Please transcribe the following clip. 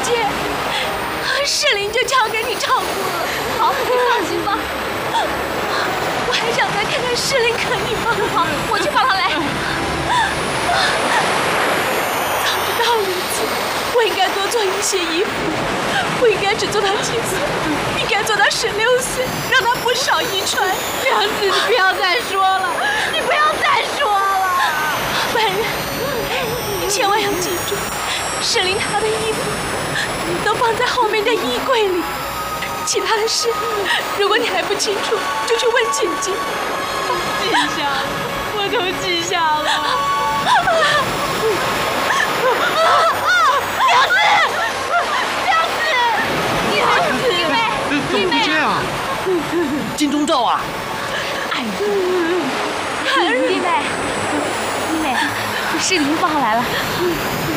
姐，世林就交给你照顾了。 好，你放心吧。 我还想再看看世林，可以吗？ 好，我去帮他来。 早知道如此，我应该多做一些衣服，不应该只做到7岁，应该做到16岁，让他不少遗传。 娘子，你不要再说了，你不要再说了。 本人，你千万要记住，世林他的衣服都放在后面的衣柜里。其他的事，如果你还不清楚，就去问姐姐。 记下了，我都记下了。 怎么会这样？金钟罩啊！ 哎呀，弟妹，世林放来了。